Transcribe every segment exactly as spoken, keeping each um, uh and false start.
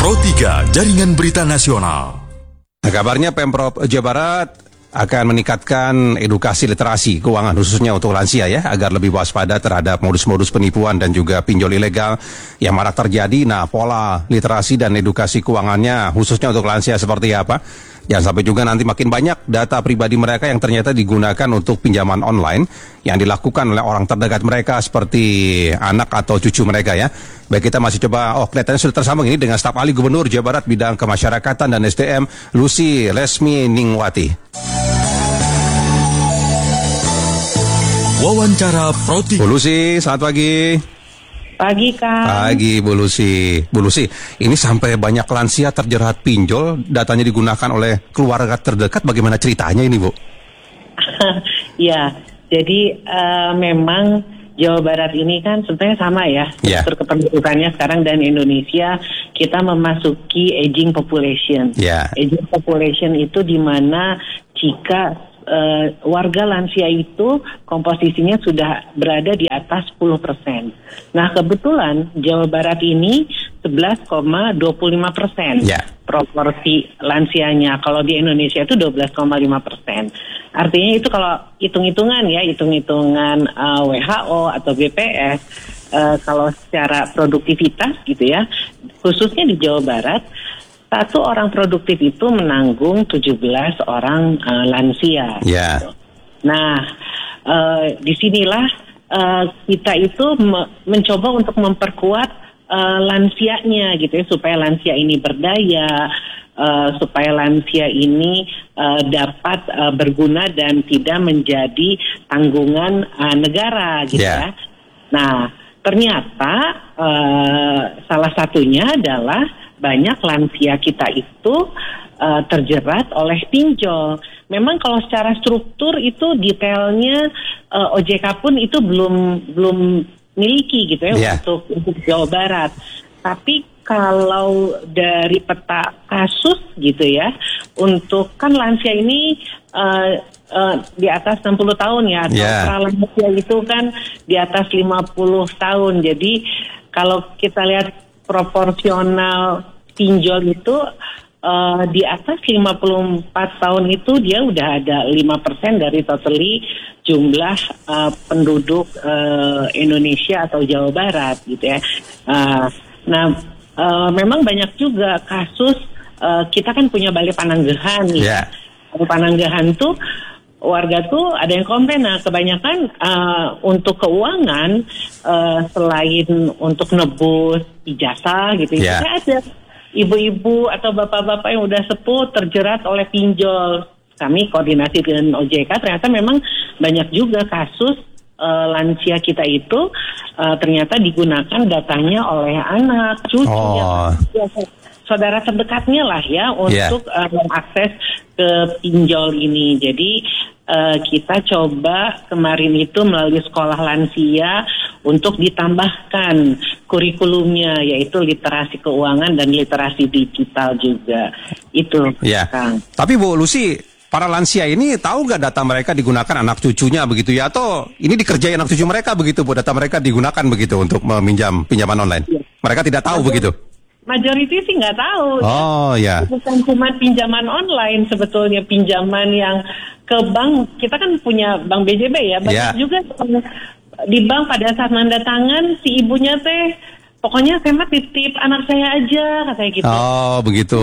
Pro tiga Jaringan Berita Nasional. Nah, kabarnya Pemprov Jawa Barat akan meningkatkan edukasi literasi keuangan khususnya untuk lansia ya, agar lebih waspada terhadap modus-modus penipuan dan juga pinjol ilegal yang marak terjadi. Nah, pola literasi dan edukasi keuangannya khususnya untuk lansia seperti apa? Jangan sampai juga nanti makin banyak data pribadi mereka yang ternyata digunakan untuk pinjaman online yang dilakukan oleh orang terdekat mereka seperti anak atau cucu mereka ya. Baik, kita masih coba, oh kelihatannya sudah tersambung ini dengan staf ahli Gubernur Jawa Barat bidang kemasyarakatan dan S D M, Lucy Lesmi Ningwati. Wawancara Pro tiga. Bu Lucy, selamat pagi. Pagi, Kak. Pagi, Bu Lucy. Bu Lucy, ini sampai banyak lansia terjerat pinjol, datanya digunakan oleh keluarga terdekat. Bagaimana ceritanya ini, Bu? Ya, jadi uh, memang Jawa Barat ini kan sebenarnya sama ya, yeah. struktur kependudukannya sekarang, dan Indonesia kita memasuki aging population. Yeah. Aging population itu di mana jika Uh, warga lansia itu komposisinya sudah berada di atas sepuluh persen. Nah, kebetulan Jawa Barat ini sebelas koma dua puluh lima persen yeah. proporsi lansianya. Kalau di Indonesia itu dua belas koma lima persen. Artinya itu kalau hitung-hitungan ya, hitung-hitungan uh, W H O atau B P S, uh, kalau secara produktivitas gitu ya, khususnya di Jawa Barat, satu orang produktif itu menanggung tujuh belas orang uh, lansia. Yeah. Gitu. Nah, uh, disinilah uh, kita itu me- mencoba untuk memperkuat uh, lansianya gitu ya, supaya lansia ini berdaya, uh, supaya lansia ini uh, dapat uh, berguna dan tidak menjadi tanggungan uh, negara gitu Yeah. ya. Nah, ternyata uh, salah satunya adalah banyak lansia kita itu uh, terjerat oleh pinjol. Memang kalau secara struktur itu detailnya uh, O J K pun itu belum belum miliki gitu ya, yeah. untuk untuk Jawa Barat. Tapi kalau dari peta kasus gitu ya, untuk kan lansia ini uh, uh, di atas enam puluh tahun ya, atau yeah. lansia itu kan di atas lima puluh tahun. Jadi kalau kita lihat proporsional pinjol itu uh, di atas lima puluh empat tahun itu dia udah ada lima persen dari totally jumlah uh, penduduk uh, Indonesia atau Jawa Barat gitu ya. Uh, nah, uh, memang banyak juga kasus, uh, kita kan punya Balai Pananggahan ya. Yeah. Balai Pananggahan tuh warga tuh ada yang komplain. Nah, kebanyakan uh, untuk keuangan uh, selain untuk nebus ijazah gitu, yeah. ya ada ibu-ibu atau bapak-bapak yang udah sepuh terjerat oleh pinjol. Kami koordinasi dengan O J K, ternyata memang banyak juga kasus uh, lansia kita itu uh, ternyata digunakan datanya oleh anak, cucu, oh. ya, saudara terdekatnya lah ya untuk yeah. uh, mengakses ke pinjol ini. Jadi uh, kita coba kemarin itu melalui sekolah lansia untuk ditambahkan kurikulumnya, yaitu literasi keuangan dan literasi digital juga. Itu. Ya. Kang. Tapi Bu Lucy, para lansia ini tahu nggak data mereka digunakan anak cucunya begitu ya? Atau ini dikerjain anak cucu mereka begitu Bu, data mereka digunakan begitu untuk meminjam pinjaman online? Ya. Mereka tidak tahu Major- begitu? Majority sih nggak tahu. Oh ya. Bukan cuma pinjaman online, sebetulnya pinjaman yang ke bank. Kita kan punya bank B J B ya, banyak yeah. juga di bank pada saat mendatangan si ibunya teh, pokoknya saya mah titip anak saya aja, katanya gitu. Oh begitu.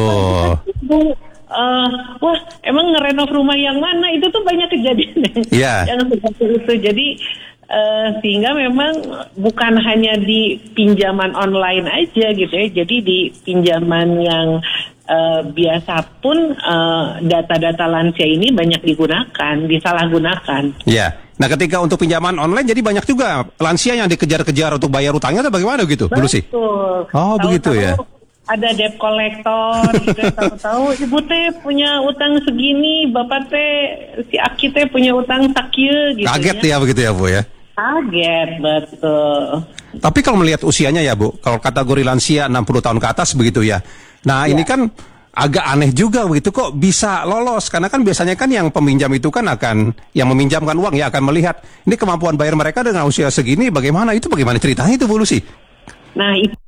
Bu, uh, wah emang ngerenov rumah yang mana? Itu tuh banyak kejadian yeah. yang seperti itu. Jadi Uh, sehingga memang bukan hanya di pinjaman online aja gitu ya, jadi di pinjaman yang uh, biasa pun uh, data-data lansia ini banyak digunakan, disalahgunakan. Ya, nah ketika untuk pinjaman online jadi banyak juga lansia yang dikejar-kejar untuk bayar utangnya atau bagaimana gitu, Bu Lucy? Betul. Oh Tahu-tahu begitu ya. Ada debt collector, gitu, tahu-tahu ibu teh punya utang segini, bapak teh si Aki teh punya utang sakieu gitu. Kaget ya, ya begitu ya Bu ya. Kaget, betul. Tapi kalau melihat usianya ya Bu, kalau kategori lansia enam puluh tahun ke atas begitu ya. Nah ya. Ini kan agak aneh juga begitu, kok bisa lolos? Karena kan biasanya kan yang peminjam itu kan akan, yang meminjamkan uang ya akan melihat ini kemampuan bayar mereka dengan usia segini bagaimana, itu bagaimana ceritanya itu Bu Lucy? Nah itu